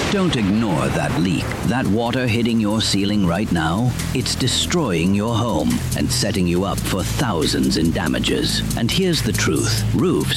Don't ignore that leak. That water hitting your ceiling right now, it's destroying your home and setting you up for thousands in damages. And here's the truth. Roofs